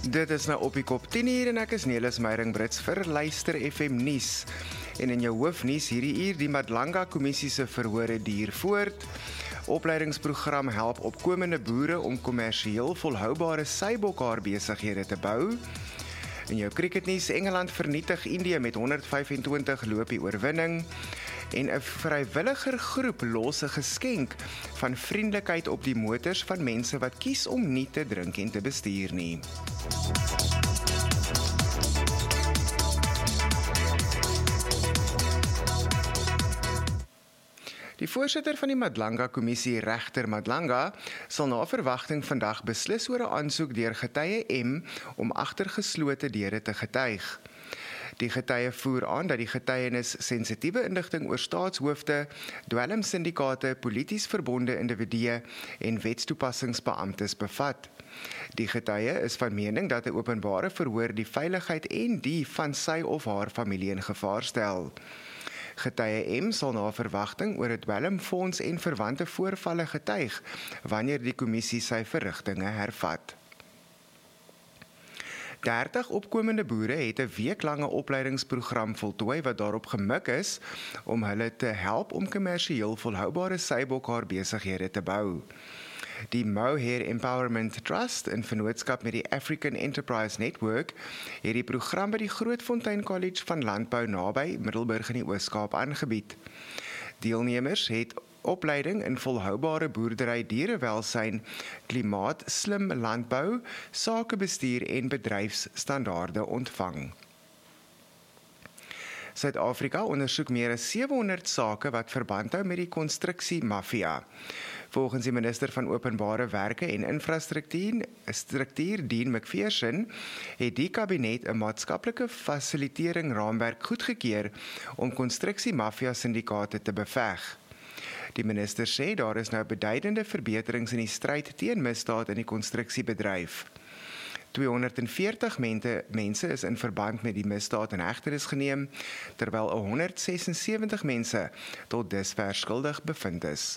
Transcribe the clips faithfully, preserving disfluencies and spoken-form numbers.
Dit is nou op die kop tien uur en ek is Nelis Meiring-Brits vir Luister F M Nuus. En in jou hoofnuus hierdie uur die Madlanga Kommissie se verhore duur voort. Opleidingsprogram help opkomende boere om kommersieel volhoubare seibokhaarbesighede te bou. In jou cricketnuus, Engeland vernietig Indië met honderd vyf en twintig lopie oorwinning. En 'n vrywilliger groep los 'n geskenk van vriendelikheid op die motors van mense wat kies om nie te drink en te bestuur nie. Die voorsitter van die Madlanga Kommissie, Regter Madlanga, sal na verwagting vandag beslis oor 'n aansoek deur getuie M om agter geslote deure te getuig. Die getuie voer aan dat die getuienis sensitiewe inligting oor staatshoofde, dwelmsyndikaate, polities verbonde individue en wetstoepassingsbeamptes bevat. Die getuie is van mening dat 'n openbare verhoor die veiligheid en die van sy of haar familie in gevaar stel. Getuie M sal na verwagting oor 'n dwelmfonds en verwante voorvalle getuig wanneer die kommissie sy verrigtinge hervat. dertig opkomende boere het 'n weeklange opleidingsprogram voltooi wat daarop gemik is om hulle te help om kommersieel volhoubare seibokhaarbesighede te bou. Die Mohair Empowerment Trust in vennootskap met die African Enterprise Network het die program by die Grootfontein College van Landbou naby Middelburg in die Oos-Kaap aangebied. Deelnemers het opleiding in volhoubare boerdery, dierewelsyn, klimaatslim landbou, sakebestuur en bedryfsstandaarde ontvang. Suid-Afrika ondersoek meer as sewehonderd sake wat verband hou met die konstruksiemafia. Volgens die minister van Openbare Werke en Infrastruktuur, Struktuur Dean McPherson, het die kabinet 'n maatskaplike fasilitering raamwerk goedgekeur om konstruksiemafia-syndikaate te beveg. Die minister sê daar is nou beduidende verbeterings in die stryd teen misdaad in die konstruksiebedryf. tweehonderdveertig mense is in verband met die misdaad in hegtenis geneem, terwyl honderdsesensewentig mense tot dusver skuldig bevind is.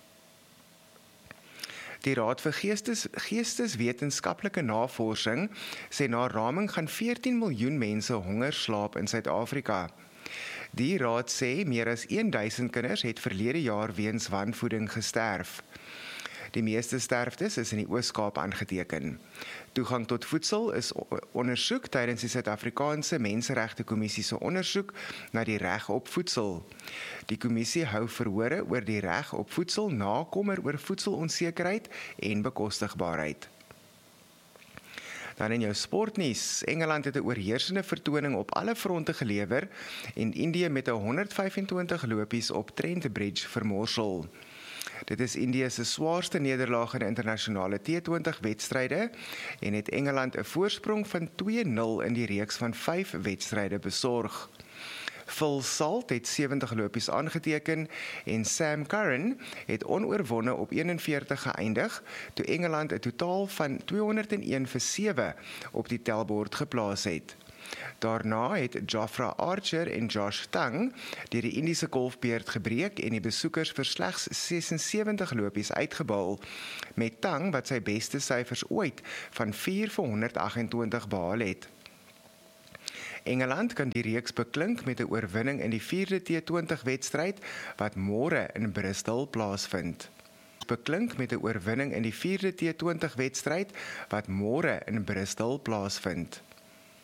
Die Raad vir Geestes, Geesteswetenskaplike Navorsing sê na raming gaan veertien miljoen mense honger slaap in Suid-Afrika. Die raad sê meer as duisend kinders het verlede jaar weens wanvoeding gesterf. Die meeste sterftes is in die Oos-Kaap aangeteken. Toegang tot voedsel is ondersoek tydens die Suid-Afrikaanse Menseregte Kommissie se ondersoek na die reg op voedsel. Die kommissie hou verhore oor die reg op voedsel na kommer oor voedselonsekerheid en bekostigbaarheid. Dan in jou sportnuus, Engeland het 'n oorheersende vertoning op alle fronte gelewer en Indië met honderd vyf en twintig lopies op Trent Bridge vermorsel. Dit is Indië se swaarste nederlaag in internasionale T twintig wedstryde en het Engeland 'n voorsprong van twee nul in die reeks van vyf wedstryde besorg. Phil Salt het sewentig lopies aangeteken en Sam Curran het onoorwonne op eenenveertig geëindig, toe Engeland 'n totaal van tweehonderdeen vir sewe op die tellbord geplaas het. Daarna het Jofra Archer en Josh Tang deur die Indiese golfbeerd gebreek en die besoekers vir slegs sesensewentig lopies uitgebaal, met Tang wat sy beste syfers ooit van vier vir honderd agt en twintig behaal het. Engeland kan die reeks beklink met 'n oorwinning in die vierde T twintig wedstryd wat môre in Bristol plaasvind. Beklink met 'n oorwinning in die vierde T twintig wedstryd wat môre in Bristol plaasvind.